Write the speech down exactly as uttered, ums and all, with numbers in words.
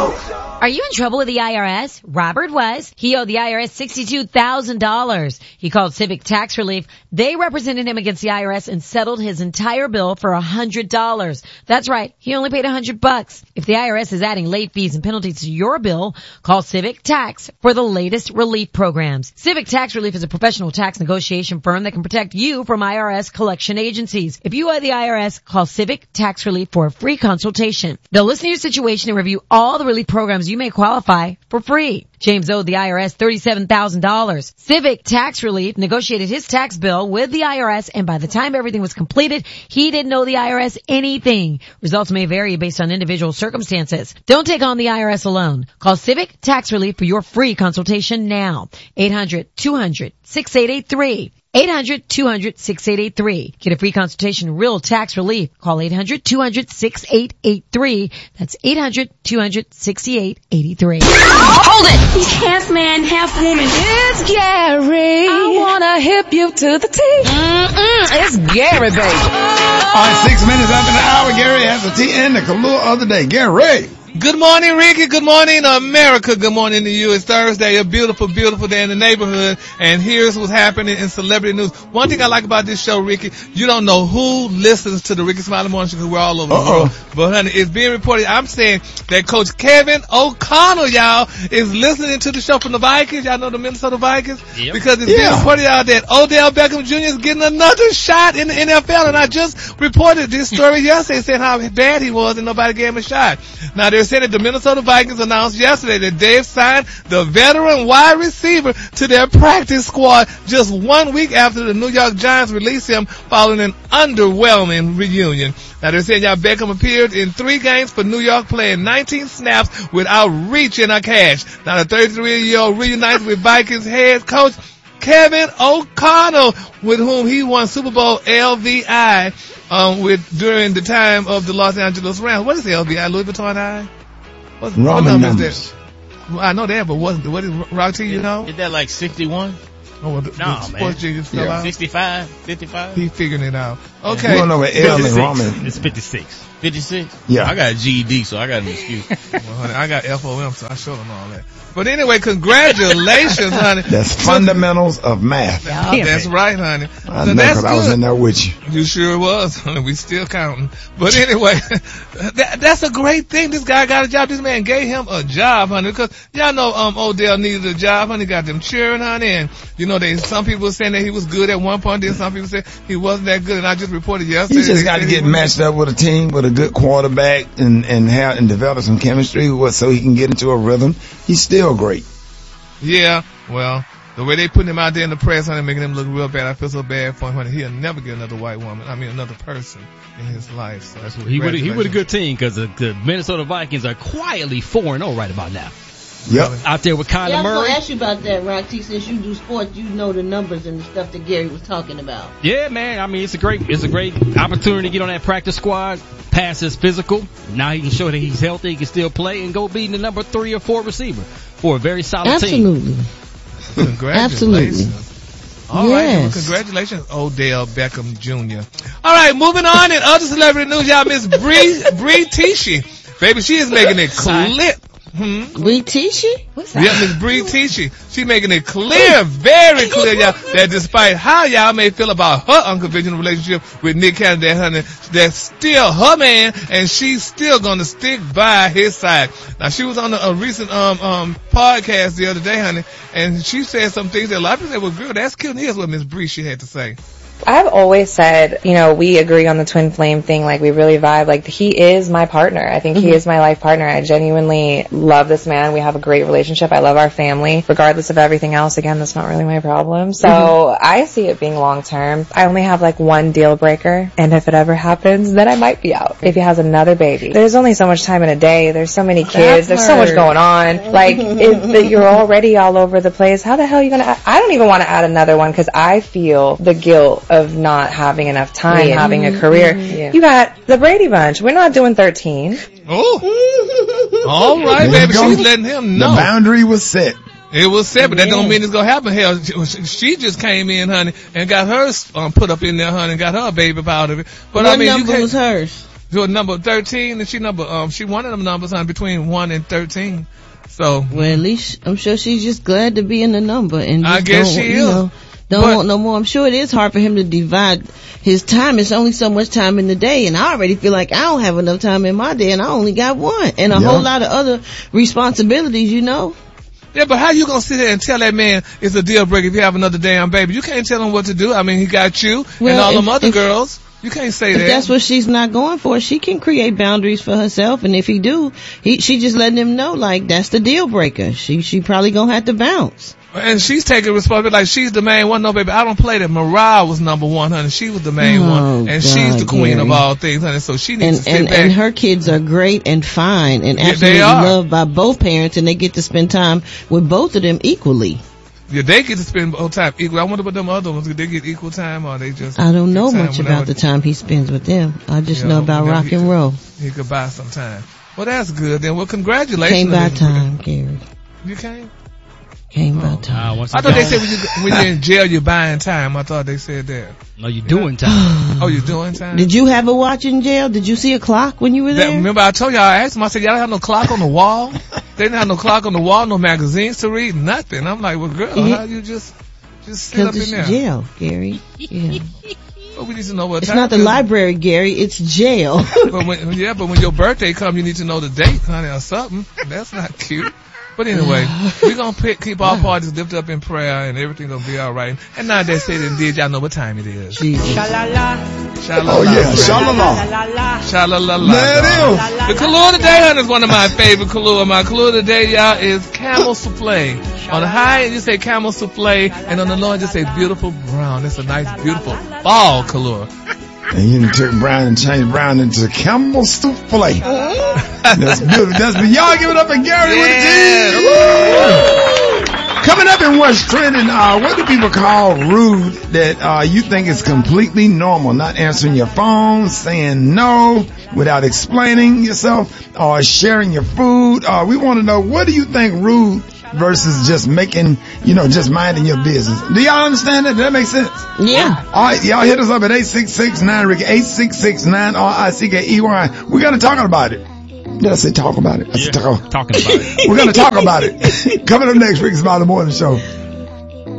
Are you in trouble with the I R S? Robert was. He owed the I R S sixty-two thousand dollars. He called Civic Tax Relief. They represented him against the I R S and settled his entire bill for one hundred dollars. That's right. He only paid one hundred bucks. If the I R S is adding late fees and penalties to your bill, call Civic Tax for the latest relief programs. Civic Tax Relief is a professional tax negotiation firm that can protect you from I R S collection agencies. If you owe the I R S, call Civic Tax Relief for a free consultation. They'll listen to your situation and review all the relief programs you may qualify for free. James owed the I R S thirty-seven thousand dollars. Civic Tax Relief negotiated his tax bill with the I R S, and by the time everything was completed, he didn't owe the I R S anything. Results may vary based on individual circumstances. Don't take on the I R S alone. Call Civic Tax Relief for your free consultation now. eight hundred two hundred sixty-eight eighty-three. eight hundred two hundred sixty-eight eighty-three. Get a free consultation, real tax relief. Call eight hundred two hundred sixty-eight eighty-three. That's eight hundred two hundred sixty-eight eighty-three. Hold it! He's half man, half woman. It's Gary. I wanna hip you to the T. Mm-mm, it's Gary, baby. All right, six minutes after the hour, Gary has the T in the Kahlua of the day. Gary. Good morning, Ricky. Good morning, America. Good morning to you. It's Thursday, a beautiful, beautiful day in the neighborhood. And here's what's happening in celebrity news. One thing I like about this show, Ricky, you don't know who listens to the Ricky Smiley Morning Show because we're all over Uh-oh. the world. But, honey, it's being reported. I'm saying that Coach Kevin O'Connell, y'all, is listening to the show from the Vikings. Y'all know the Minnesota Vikings? Yep. Because it's Yeah. being reported out that Odell Beckham Junior is getting another shot in the N F L. And I just reported this story yesterday saying how bad he was and nobody gave him a shot. Now, they're saying that the Minnesota Vikings announced yesterday that they've signed the veteran wide receiver to their practice squad just one week after the New York Giants released him following an underwhelming reunion. Now they're saying y'all Beckham appeared in three games for New York, playing nineteen snaps without reaching a catch. Now the thirty-three-year-old reunites with Vikings head coach Kevin O'Connell, with whom he won Super Bowl L V I um, with during the time of the Los Angeles Rams. What is L V I? Louis Vuitton I? What's, what Roman number numbers. is that? Well, I know that, but what, what is Rocky, you know? Is that like sixty-one? Oh, well, the, No, the man. sports genius fell Yeah. out. sixty-five? fifty-five? He figuring it out. Okay. We don't know what L and Roman. It's fifty-six. fifty-six? Yeah. I got a G E D, so I got an excuse. Well, honey, I got F O M, so I showed them all that. But anyway, congratulations, honey. That's fundamentals of math. Yeah, that's right, honey. I So know that's because I was good. in there with you. You sure was, honey. We still counting. But anyway, that, that's a great thing. This guy got a job. This man gave him a job, honey, because y'all know um Odell needed a job, honey. Got them cheering, honey. And, you know, they some people were saying that he was good at one point, then some people said he wasn't that good. And I just reported yesterday. You just they got to said he get was- matched up with a team with a good quarterback and and have and develop some chemistry with, so he can get into a rhythm. He's still great. Yeah, well, the way they put him out there in the press, honey, making him look real bad. I feel so bad for him, honey. He'll never get another white woman. I mean, another person in his life. So That's what, he would he with a congratulations. good team because the, the Minnesota Vikings are quietly four and oh right about now. Yep. Out there with Kyler Yeah, I was going Murray. to ask you about that, Rocky. Since you do sports, you know the numbers and the stuff that Gary was talking about. Yeah, man. I mean, it's a great it's a great opportunity to get on that practice squad, pass his physical. Now he can show that he's healthy, he can still play, and go be the number three or four receiver for a very solid team. Absolutely. Congratulations. Absolutely. All right, well, Yes. congratulations, Odell Beckham Junior All right, moving on in other celebrity news, y'all, Miss Bree Bree Tishy. Baby, she is making it clip. Hmm? Bree Tishy? What's that? Yeah, Miss Bree Tishy. She making it clear, very clear, y'all, that despite how y'all may feel about her unconventional relationship with Nick Cannon, that honey, that's still her man, and she's still gonna stick by his side. Now, she was on a, a recent um um podcast the other day, honey, and she said some things that a lot of people said, well, girl, that's cute. And here's what Miss Bree she had to say. I've always said, you know, we agree on the twin flame thing. Like, we really vibe. Like, he is my partner. I think mm-hmm. he is my life partner. I genuinely love this man. We have a great relationship. I love our family. Regardless of everything else, again, that's not really my problem. So mm-hmm. I see it being long term. I only have like one deal breaker. And if it ever happens, then I might be out. If he has another baby. There's only so much time in a day. There's so many kids. There's so much going on. Like, if you're already all over the place, how the hell are you going to, I don't even want to add another one because I feel the guilt of not having enough time, yeah. having a career. Mm-hmm. Yeah. You got the Brady Bunch. We're not doing thirteen. Oh. All right, baby. She's letting him know. The boundary was set. It was set, but that Yeah. don't mean it's gonna happen. Hell, she, she just came in, honey, and got hers um, put up in there, honey, and got her baby out of it. But what I mean, number you can't, was hers? to a number thirteen, and she number um she one of them numbers on between one and thirteen. So well, at least I'm sure she's just glad to be in the number, and just I guess don't, she you is. know, don't But- want no more. I'm sure it is hard for him to divide his time. It's only so much time in the day, and I already feel like I don't have enough time in my day, and I only got one, and a Yeah. whole lot of other responsibilities, you know. Yeah, but how you gonna sit there and tell that man it's a deal breaker if you have another damn baby? You can't tell him what to do. I mean, he got you and Well, all if- them other if- girls. You can't say If that. that's what she's not going for, she can create boundaries for herself, and if he do, he she just letting him know like that's the deal breaker. She she probably gonna have to bounce. And she's taking responsibility like she's the main one. No, baby, I don't play that. Mariah was number one, honey. She was the main Oh, one, and she's the God, queen Gary. of all things, honey. So she needs And to sit and back. and her kids are great and fine and Yeah, they absolutely are. loved by both parents, and they get to spend time with both of them equally. Yeah, they get to spend all time equal. I wonder about them other ones. Do they get equal time or they just? I don't know get time much whenever about the time he spends with them. I just Yeah, know about whenever rock he and could- roll. He could buy some time. Well, that's good then. Well, congratulations. Came by Elizabeth. time, Gary. You came? Came by Ah, time. once I thought they again- said when, you, when you're in jail, you're buying time. I thought they said that. No, you're doing time. Oh, you're doing time? Did you have a watch in jail? Did you see a clock when you were That, there? remember I told y'all, I asked them, I said, y'all don't have no clock on the wall? They didn't have no clock on the wall, no magazines to read, nothing. I'm like, well, girl, Yeah. how you just, just sit up Because in it's there? jail, Gary. Yeah. Well, we need to know what It's time not the it is. library, Gary. It's jail. But when, yeah, but when your birthday comes, you need to know the date, honey, or something. That's not cute. But anyway, we're going to keep our parties lifted up in prayer, and everything going to be all right. And now they said it did, y'all know what time it is. Jesus. Sha-la-la. Oh yeah, shalala. Sha-la-la-la. There it is. The Kahlua today, honey, is one of my favorite Kahlua. My Kahlua today, y'all, is camel souffle. On the high end, you say camel souffle, and on the low end, you say beautiful brown. It's a nice, beautiful fall Kahlua. And you took brown and changed brown into camel souffle. That's beautiful. That's the y'all give it up for Gary Yeah. with the G. Coming up in what's trending, uh, what do people call rude that uh, you think is completely normal? Not answering your phone, saying no without explaining yourself, or sharing your food. Uh, we want to know, what do you think rude versus just making, you know, just minding your business? Do y'all understand that? Does that make sense? Yeah. All right, y'all hit us up at eight six six nine Ricky, eight six six nine R I C K E Y. We're going to talk about it. Did I say talk about it? I said talk. Talking about it. We're going to talk about it. Coming up next, Ricky Smiley Morning Show.